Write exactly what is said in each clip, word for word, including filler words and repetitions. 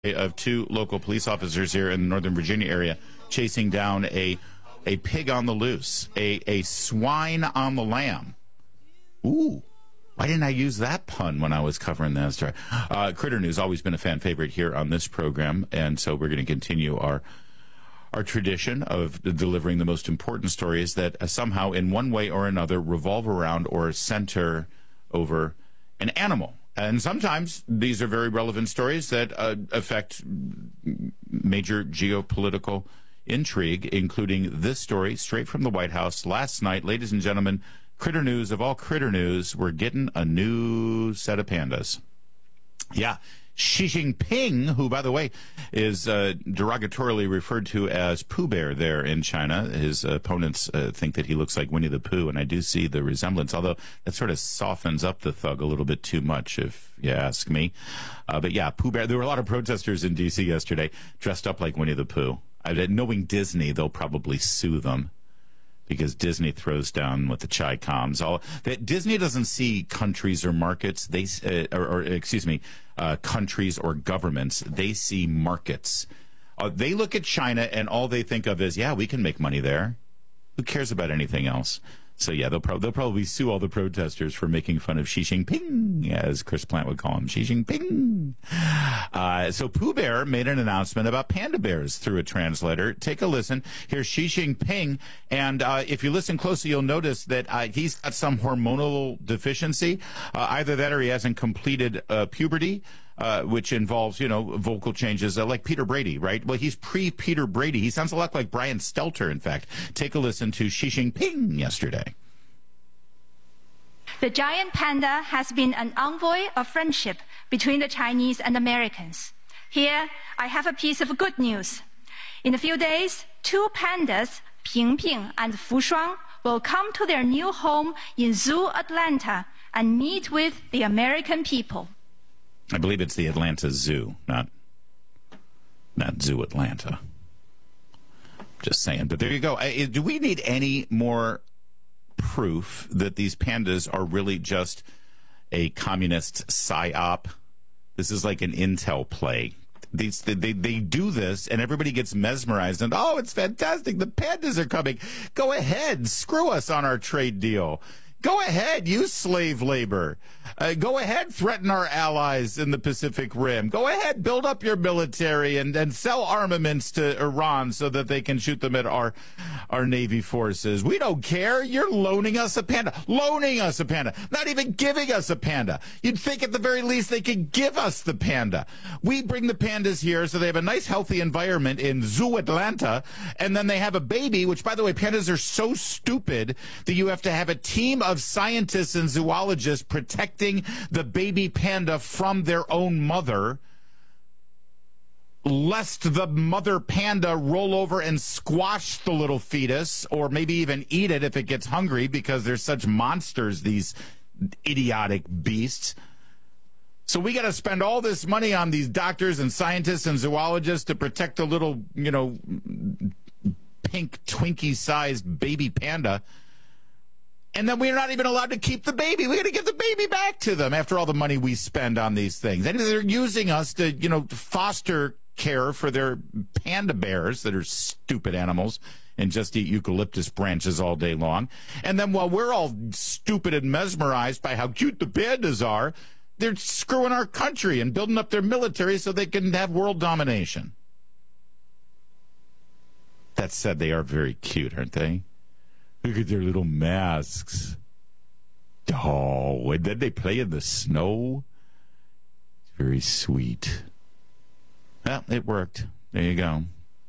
of two local police officers here in the Northern Virginia area chasing down a a pig on the loose, a, a swine on the lamb. Ooh, why didn't I use that pun when I was covering that story? Uh, Critter News, always been a fan favorite here on this program, and so we're going to continue our our tradition of delivering the most important stories that uh, somehow in one way or another revolve around or center over an animal. And sometimes these are very relevant stories that uh, affect major geopolitical intrigue, including this story straight from the White House last night. Ladies and gentlemen, Critter News of all Critter News, we're getting a new set of pandas. Yeah. Xi Jinping, who, by the way, is uh, derogatorily referred to as Pooh Bear there in China. His uh, opponents uh, think that he looks like Winnie the Pooh, and I do see the resemblance, although that sort of softens up the thug a little bit too much, if you ask me. Uh, but yeah, Pooh Bear. There were a lot of protesters in D C yesterday dressed up like Winnie the Pooh. I, knowing Disney, they'll probably sue them, because Disney throws down with the Chi-Coms. All that Disney doesn't see countries or markets. They, uh, or, or excuse me, uh, countries or governments. They see markets. Uh, they look at China and all they think of is, yeah, we can make money there. Who cares about anything else? So yeah, they'll, pro- they'll probably sue all the protesters for making fun of Xi Jinping, as Chris Plant would call him, Xi Jinping. Uh, so Pooh Bear made an announcement about panda bears through a translator. Take a listen. Here's Xi Jinping, and uh, if you listen closely, you'll notice that uh, he's got some hormonal deficiency. Uh, either that or he hasn't completed uh, puberty. Uh, which involves, you know, vocal changes uh, like Peter Brady, right? Well, he's pre-Peter Brady. He sounds a lot like Brian Stelter, in fact. Take a listen to Xi Jinping yesterday. The giant panda has been an envoy of friendship between the Chinese and Americans. Here, I have a piece of good news. In a few days, two pandas, Ping Ping and Fu Shuang, will come to their new home in Zoo Atlanta and meet with the American people. I believe it's the Atlanta Zoo, not not Zoo Atlanta. Just saying. But there you go. I, do we need any more proof that these pandas are really just a communist psyop? This is like an intel play. These, they, they, they do this, and everybody gets mesmerized, and, oh, it's fantastic. The pandas are coming. Go ahead. Screw us on our trade deal. Go ahead, use slave labor. Uh, go ahead, threaten our allies in the Pacific Rim. Go ahead, build up your military and, and sell armaments to Iran so that they can shoot them at our our Navy forces. We don't care. You're loaning us a panda. Loaning us a panda. Not even giving us a panda. You'd think at the very least they could give us the panda. We bring the pandas here so they have a nice, healthy environment in Zoo Atlanta, and then they have a baby, which, by the way, pandas are so stupid that you have to have a team of of scientists and zoologists protecting the baby panda from their own mother, lest the mother panda roll over and squash the little fetus, or maybe even eat it if it gets hungry, because they're such monsters, these idiotic beasts. So we got to spend all this money on these doctors and scientists and zoologists to protect the little, you know, pink Twinkie-sized baby panda. And then we're not even allowed to keep the baby. We got to give the baby back to them after all the money we spend on these things. And they're using us to, you know, foster care for their panda bears that are stupid animals and just eat eucalyptus branches all day long. And then while we're all stupid and mesmerized by how cute the pandas are, they're screwing our country and building up their military so they can have world domination. That said, they are very cute, aren't they? Look at their little masks. Oh, and then they play in the snow. It's very sweet. Well, it worked. There you go.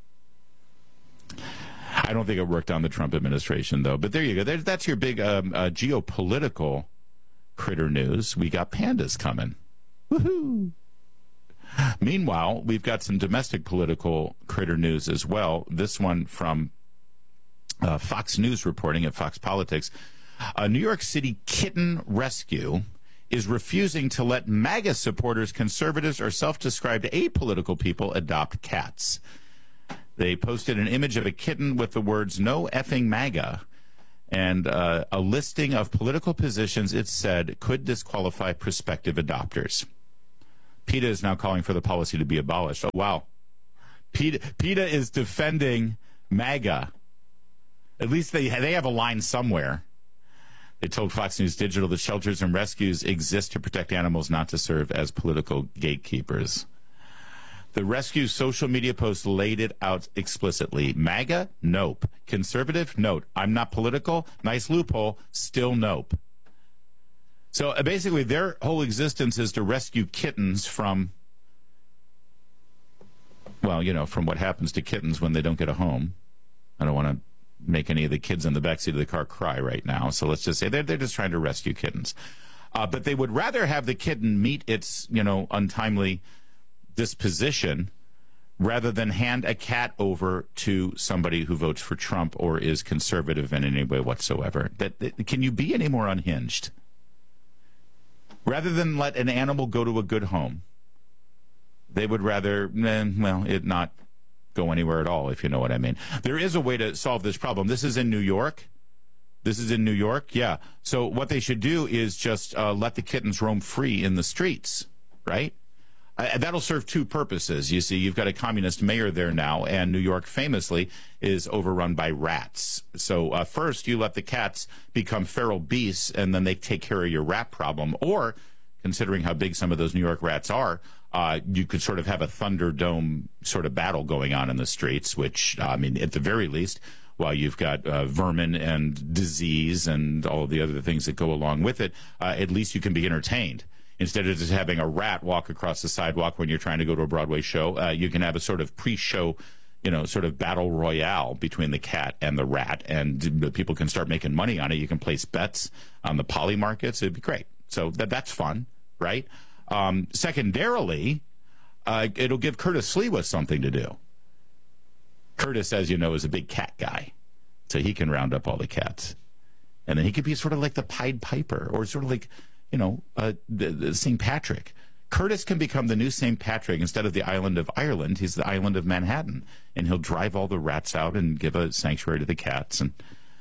I don't think it worked on the Trump administration, though. But there you go. There's, that's your big um, uh, geopolitical critter news. We got pandas coming. Woohoo! Meanwhile, we've got some domestic political critter news as well. This one from Uh, Fox News reporting at Fox Politics. A New York City kitten rescue is refusing to let MAGA supporters, conservatives, or self-described apolitical people adopt cats. They posted an image of a kitten with the words, "No effing MAGA," and uh, a listing of political positions it said could disqualify prospective adopters. PETA is now calling for the policy to be abolished. Oh, wow. PETA, PETA is defending MAGA. At least they they have a line somewhere. They told Fox News Digital that shelters and rescues exist to protect animals, not to serve as political gatekeepers. The rescue social media post laid it out explicitly. MAGA? Nope. Conservative? Nope. I'm not political? Nice loophole. Still nope. So uh, basically their whole existence is to rescue kittens from, well, you know, from what happens to kittens when they don't get a home. I don't want to make any of the kids in the backseat of the car cry right now. So let's just say they're, they're just trying to rescue kittens. Uh, but they would rather have the kitten meet its, you know, untimely disposition rather than hand a cat over to somebody who votes for Trump or is conservative in any way whatsoever. That, that can you be any more unhinged? Rather than let an animal go to a good home, they would rather, eh, well, it not go anywhere at all, if you know what I mean. There is a way to solve this problem. This is in New York. This is in New York, yeah. So what they should do is just uh, let the kittens roam free in the streets, right? Uh, that'll serve two purposes. You see, you've got a communist mayor there now, and New York famously is overrun by rats. So uh, first, you let the cats become feral beasts, and then they take care of your rat problem. Or, considering how big some of those New York rats are, uh, you could sort of have a Thunderdome sort of battle going on in the streets, which, uh, I mean, at the very least, while you've got uh, vermin and disease and all of the other things that go along with it, uh, at least you can be entertained. Instead of just having a rat walk across the sidewalk when you're trying to go to a Broadway show, uh, you can have a sort of pre-show, you know, sort of battle royale between the cat and the rat, and people can start making money on it. You can place bets on the poly markets. It'd be great. So that that's fun, right? Um, secondarily, uh, it'll give Curtis Sliwa something to do. Curtis, as you know, is a big cat guy, so he can round up all the cats. And then he could be sort of like the Pied Piper, or sort of like, you know, uh, the, the Saint Patrick. Curtis can become the new Saint Patrick. Instead of the island of Ireland, he's the island of Manhattan. And he'll drive all the rats out and give a sanctuary to the cats. And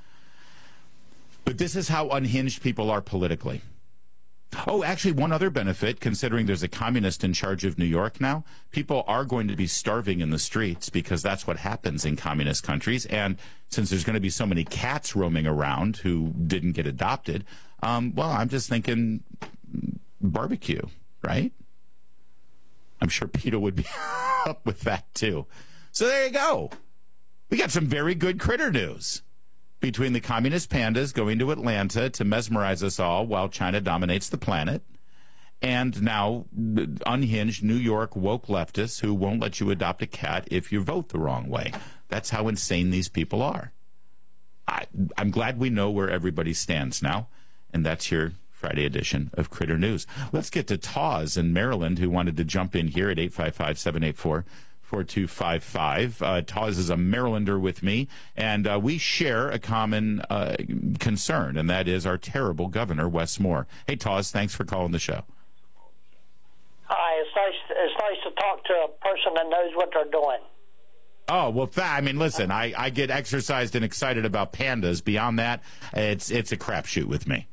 But this is how unhinged people are politically. Oh, actually, one other benefit, considering there's a communist in charge of New York now, people are going to be starving in the streets because that's what happens in communist countries. And since there's going to be so many cats roaming around who didn't get adopted, um, well, I'm just thinking barbecue, right? I'm sure PETA would be up with that, too. So there you go. We got some very good critter news. Between the communist pandas going to Atlanta to mesmerize us all while China dominates the planet, and now unhinged New York woke leftists who won't let you adopt a cat if you vote the wrong way. That's how insane these people are. I, I'm glad we know where everybody stands now, and that's your Friday edition of Critter News. Let's get to Taz in Maryland, who wanted to jump in here at eight five five, seven eight four, four two five five. Uh, Taz is a Marylander with me, and uh, we share a common uh, concern, and that is our terrible governor, Wes Moore. Hey, Taz, thanks for calling the show. Hi, it's nice, it's nice to talk to a person that knows what they're doing. Oh, well, th- I mean, listen, I, I get exercised and excited about pandas. Beyond that, it's it's a crapshoot with me.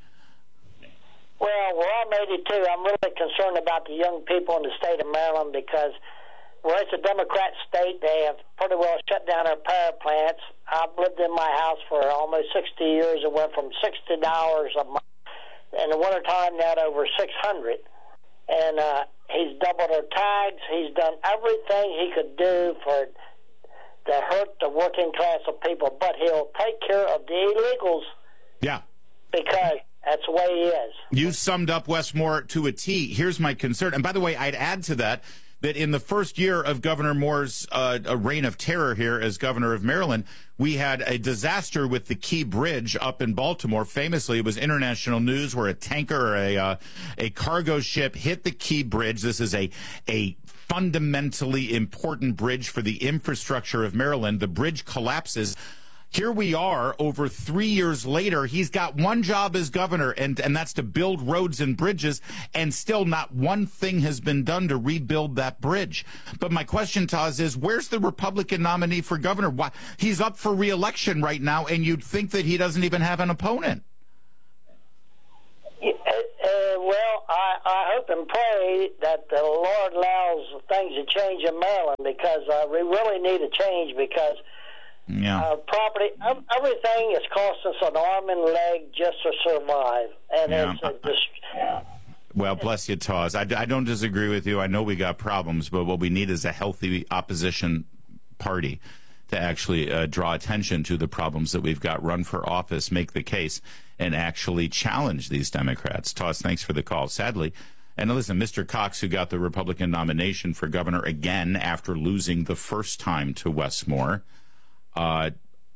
Well, well, I'm eighty-two. I'm really concerned about the young people in the state of Maryland because, well, it's a Democrat state. They have pretty well shut down our power plants. I've lived in my house for almost sixty years. It went from sixty dollars a month in the wintertime now to over six hundred dollars. And uh, he's doubled our tags. He's done everything he could do for to hurt the working class of people, but he'll take care of the illegals. Yeah. Because that's the way he is. You summed up Wes Moore to a T. Here's my concern. And by the way, I'd add to that that in the first year of Governor Moore's uh, a reign of terror here as governor of Maryland, we had a disaster with the Key Bridge up in Baltimore. Famously, it was international news where a tanker or a, uh, a cargo ship hit the Key Bridge. This is a, a fundamentally important bridge for the infrastructure of Maryland. The bridge collapses. Here we are over three years later. He's got one job as governor, and, and that's to build roads and bridges, and still not one thing has been done to rebuild that bridge. But my question, Taz, is where's the Republican nominee for governor? Why, he's up for re-election right now, and you'd think that he doesn't even have an opponent. Uh, uh, well, I, I hope and pray that the Lord allows things to change in Maryland, because uh, we really need a change, because yeah. uh, property, everything is costing us an arm and leg just to survive. And yeah. it's uh, just... Yeah. Well, bless you, Taz. I, I don't disagree with you. I know we got problems, but what we need is a healthy opposition party to actually uh, draw attention to the problems that we've got, run for office, make the case, and actually challenge these Democrats. Taz, thanks for the call. Sadly, and listen, Mister Cox, who got the Republican nomination for governor again after losing the first time to Wes Moore, uh,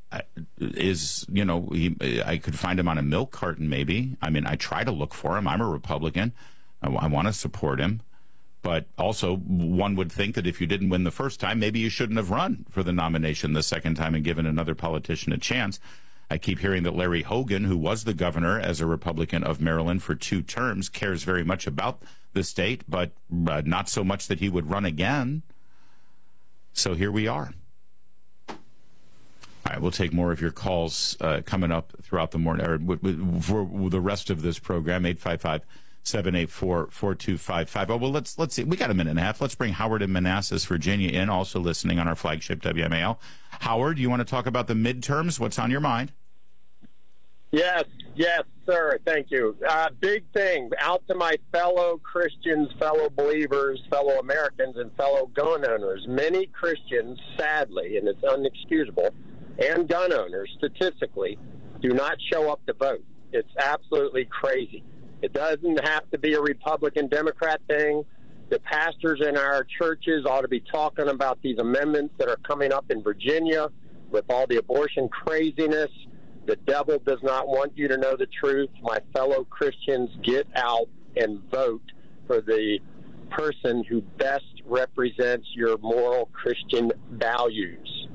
is, you know, he, I could find him on a milk carton maybe. I mean, I try to look for him. I'm a Republican. I, I want to support him. But also, one would think that if you didn't win the first time, maybe you shouldn't have run for the nomination the second time and given another politician a chance. I keep hearing that Larry Hogan, who was the governor as a Republican of Maryland for two terms, cares very much about the state, but uh, not so much that he would run again. So here we are. All right, we'll take more of your calls uh, coming up throughout the morning, or w- w- for the rest of this program, eight five five, seven eight four, four two five five. Oh, well, let's let's see. We got a minute and a half. Let's bring Howard in Manassas, Virginia in, also listening on our flagship W M A L. Howard, you want to talk about the midterms? What's on your mind? Yes, yes, sir. Thank you. Uh, big thing out to my fellow Christians, fellow believers, fellow Americans, and fellow gun owners. Many Christians, sadly, and it's unexcusable, and gun owners, statistically, do not show up to vote. It's absolutely crazy. It doesn't have to be a Republican-Democrat thing. The pastors in our churches ought to be talking about these amendments that are coming up in Virginia with all the abortion craziness. The devil does not want you to know the truth. My fellow Christians, get out and vote for the person who best represents your moral Christian values.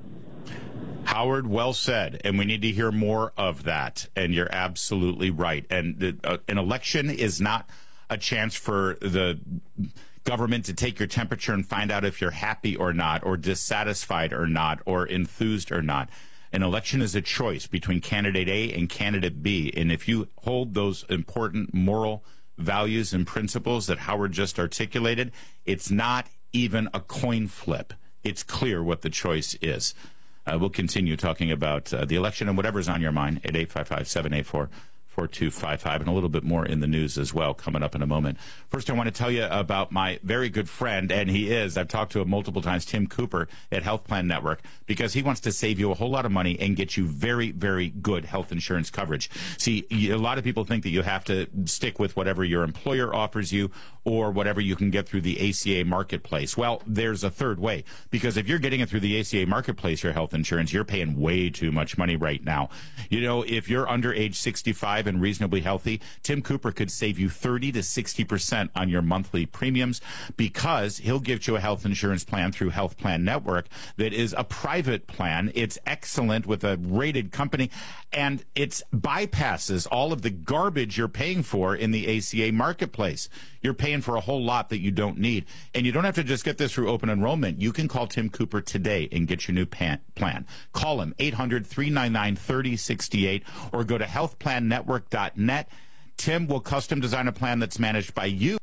Howard, well said, and we need to hear more of that, and you're absolutely right. And the, uh, an election is not a chance for the government to take your temperature and find out if you're happy or not, or dissatisfied or not, or enthused or not. An election is a choice between candidate A and candidate B, and if you hold those important moral values and principles that Howard just articulated, it's not even a coin flip. It's clear what the choice is. Uh, we'll continue talking about uh, the election and whatever's on your mind at eight five five, seven eight four, four two five five, and a little bit more in the news as well coming up in a moment. First, I want to tell you about my very good friend, and he is, I've talked to him multiple times, Tim Cooper at Health Plan Network, because he wants to save you a whole lot of money and get you very, very good health insurance coverage. See, a lot of people think that you have to stick with whatever your employer offers you or whatever you can get through the A C A Marketplace. Well, there's a third way, because if you're getting it through the A C A Marketplace, your health insurance, you're paying way too much money right now. You know, if you're under age sixty-five and reasonably healthy, Tim Cooper could save you thirty to sixty percent on your monthly premiums, because he'll give you a health insurance plan through Health Plan Network that is a private plan. It's excellent with a rated company, and it bypasses all of the garbage you're paying for in the A C A Marketplace. You're paying for a whole lot that you don't need. And you don't have to just get this through open enrollment. You can call Tim Cooper today and get your new pan- plan. Call him, eight hundred, three nine nine, three oh six eight, or go to health plan network dot net. Tim will custom design a plan that's managed by you.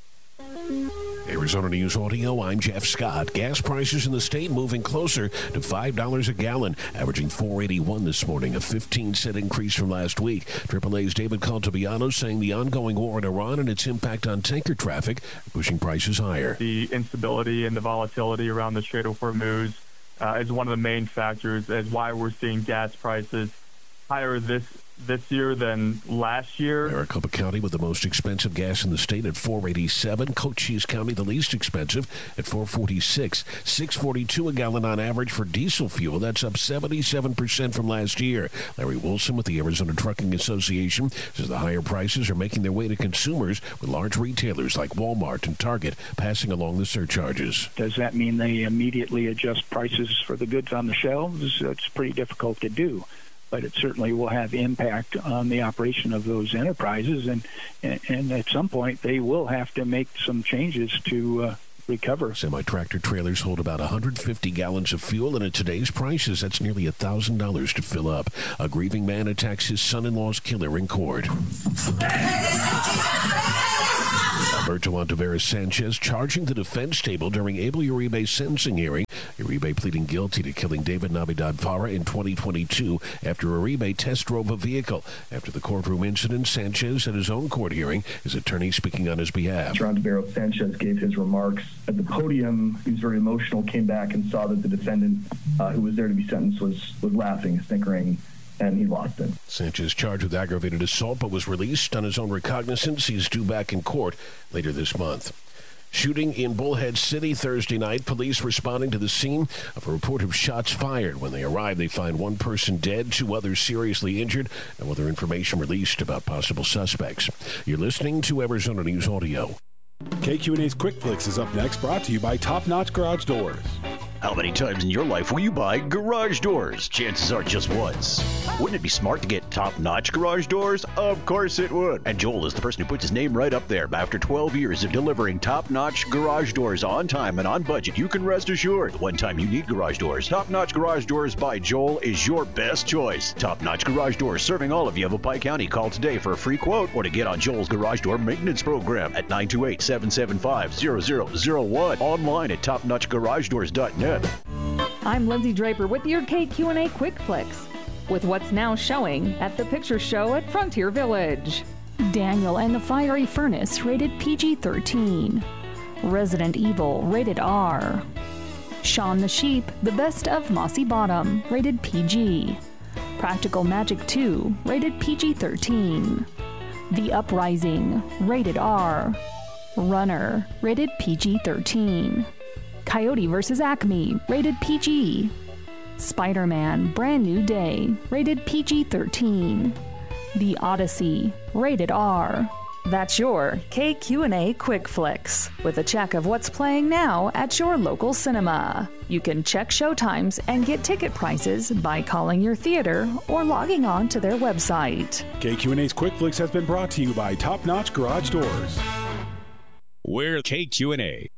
Arizona News Audio, I'm Jeff Scott. Gas prices in the state moving closer to five dollars a gallon, averaging four eighty-one this morning, a fifteen cent increase from last week. triple A's David Caltabiano saying the ongoing war in Iran and its impact on tanker traffic are pushing prices higher. The instability and the volatility around the Strait of Hormuz uh, is one of the main factors as why we're seeing gas prices higher this this year than last year. Maricopa County with the most expensive gas in the state at four eighty-seven. Cochise County the least expensive at four forty-six. six forty-two a gallon on average for diesel fuel. That's up seventy-seven percent from last year. Larry Wilson with the Arizona Trucking Association says the higher prices are making their way to consumers, with large retailers like Walmart and Target passing along the surcharges. Does that mean they immediately adjust prices for the goods on the shelves? It's pretty difficult to do, but it certainly will have impact on the operation of those enterprises, and and at some point they will have to make some changes to uh, recover. Semi-tractor trailers hold about one hundred fifty gallons of fuel, and at today's prices, that's nearly one thousand dollars to fill up. A grieving man attacks his son-in-law's killer in court. Alberto Ontiveros Sanchez charging the defense table during Abel Uribe's sentencing hearing. Uribe pleading guilty to killing David Navidad Farah in twenty twenty-two after Uribe test drove a vehicle. After the courtroom incident, Sanchez at his own court hearing, his attorney speaking on his behalf. Ontiveros Sanchez gave his remarks at the podium. He was very emotional, came back and saw that the defendant uh, who was there to be sentenced was, was laughing, snickering, and he lost it. Sanchez charged with aggravated assault but was released on his own recognizance. He's due back in court later this month. Shooting in Bullhead City Thursday night. Police responding to the scene of a report of shots fired. When they arrive, they find one person dead, two others seriously injured. No other information released about possible suspects. You're listening to Arizona News Audio. K Q and A's Quick Flicks is up next, brought to you by Top Notch Garage Doors. How many times in your life will you buy garage doors? Chances are just once. Wouldn't it be smart to get top-notch garage doors? Of course it would. And Joel is the person who puts his name right up there. After twelve years of delivering top-notch garage doors on time and on budget, you can rest assured the one time you need garage doors, Top-Notch Garage Doors by Joel is your best choice. Top-Notch Garage Doors serving all of Yavapai County. Call today for a free quote or to get on Joel's garage door maintenance program at nine two eight, seven seven five, zero zero zero one. Online at top notch garage doors dot net. I'm Lindsay Draper with your K Q and A Quick Flicks, with what's now showing at the Picture Show at Frontier Village. Daniel and the Fiery Furnace, rated P G thirteen. Resident Evil, rated R. Shaun the Sheep, The Best of Mossy Bottom, rated P G. Practical Magic two, rated P G thirteen. The Uprising, rated R. Runner, rated P G thirteen. Coyote versus. Acme, rated P G. Spider-Man, Brand New Day, rated P G thirteen. The Odyssey, rated R. That's your K Q and A Quick Flicks, with a check of what's playing now at your local cinema. You can check showtimes and get ticket prices by calling your theater or logging on to their website. K Q and A's Quick Flicks has been brought to you by Top Notch Garage Doors. We're K Q and A.